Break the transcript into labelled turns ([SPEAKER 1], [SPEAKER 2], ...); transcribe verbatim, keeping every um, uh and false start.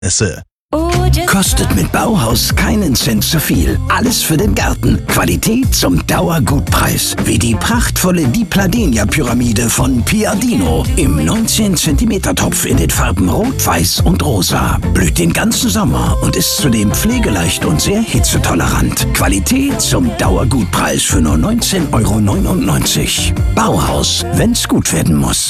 [SPEAKER 1] Esse.
[SPEAKER 2] Kostet mit Bauhaus keinen Cent zu viel. Alles für den Garten. Qualität zum Dauergutpreis. Wie die prachtvolle Di Pladenia-Pyramide von Piadino. Im neunzehn Zentimeter Topf in den Farben Rot, Weiß und Rosa. Blüht den ganzen Sommer und ist zudem pflegeleicht und sehr hitzetolerant. Qualität zum Dauergutpreis für nur neunzehn Euro neunundneunzig. Bauhaus, wenn's gut werden muss.